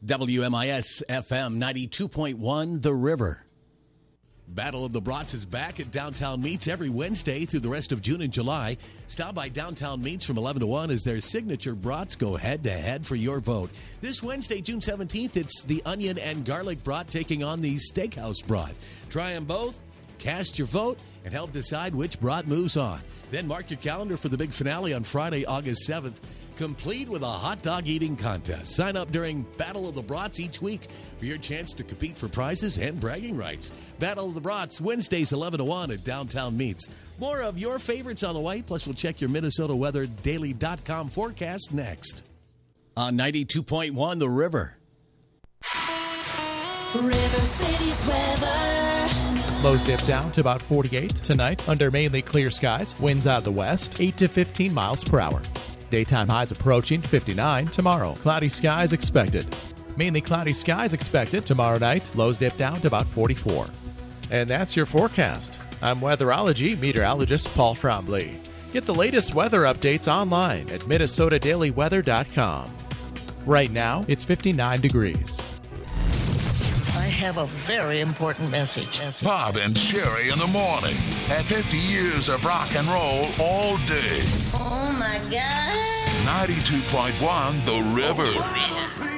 WMIS FM 92.1 The River. Battle of the Brats is back at Downtown Meats every Wednesday through the rest of June and July. Stop by Downtown Meats from 11 to 1 as their signature brats go head-to-head for your vote. This Wednesday, June 17th, it's the onion and garlic brat taking on the steakhouse brat. Try them both, cast your vote, and help decide which brat moves on. Then mark your calendar for the big finale on Friday, August 7th, complete with a hot dog eating contest. Sign up during Battle of the Brats each week for your chance to compete for prizes and bragging rights. Battle of the Brats, Wednesdays 11 to 1 at Downtown Meats. More of your favorites on the way, plus we'll check your MinnesotaWeatherDaily.com forecast next. On 92.1 The River. River City's weather. Lows dip down to about 48 tonight under mainly clear skies. Winds out of the west, 8 to 15 miles per hour. Daytime highs approaching 59 tomorrow. Cloudy skies expected. Mainly cloudy skies expected tomorrow night. Lows dip down to about 44. And that's your forecast. I'm weatherology meteorologist Paul Trombley. Get the latest weather updates online at MinnesotaDailyWeather.com. Right now, it's 59 degrees. I have a very important message. Bob and Sherry in the morning. At 50 years of rock and roll all day. Oh, my God. 92.1 The River.